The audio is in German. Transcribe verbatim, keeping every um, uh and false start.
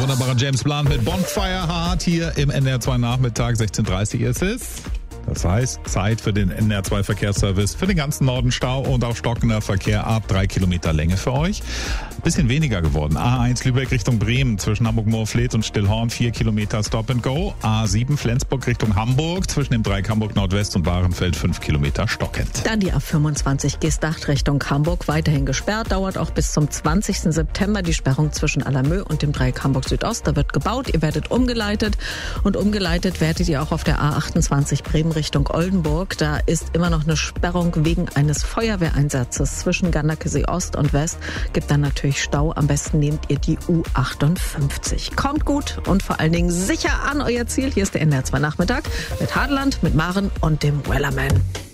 wunderbarer James Blunt mit Bonfire Heart hier im N D R zwei Nachmittag, sechzehn Uhr dreißig ist es. Das heißt, Zeit für den N D R zwei Verkehrsservice für den ganzen Norden Stau und auch stockender Verkehr ab drei Kilometer Länge für euch. Bisschen weniger geworden. A eins Lübeck Richtung Bremen zwischen Hamburg-Moorfleet und Stillhorn vier Kilometer Stop and Go. A sieben Flensburg Richtung Hamburg zwischen dem Dreieck Hamburg Nordwest und Bahrenfeld fünf Kilometer stockend. Dann die A fünfundzwanzig Geesthacht Richtung Hamburg weiterhin gesperrt. Dauert auch bis zum zwanzigsten September die Sperrung zwischen Allermö und dem Dreieck Hamburg Südost. Da wird gebaut, ihr werdet umgeleitet und umgeleitet werdet ihr auch auf der A achtundzwanzig Bremen Richtung Oldenburg. Da ist immer noch eine Sperrung wegen eines Feuerwehreinsatzes zwischen Ganderkesee Ost und West. Gibt dann natürlich Stau. Am besten nehmt ihr die U achtundfünfzig. Kommt gut und vor allen Dingen sicher an euer Ziel. Hier ist der N D R zwei Nachmittag mit Hadeland, mit Maren und dem Wellerman.